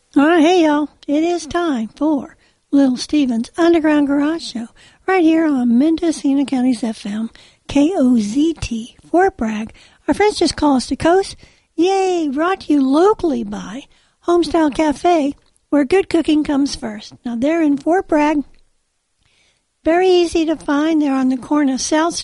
All right, hey y'all, it is time for Little Steven's Underground Garage Show right here on Mendocino County's FM, KOZT, Fort Bragg. Our friends just call us to coast. Yay, brought to you locally by Homestyle Cafe, where good cooking comes first. Now they're in Fort Bragg. Very easy to find. They're on the corner of South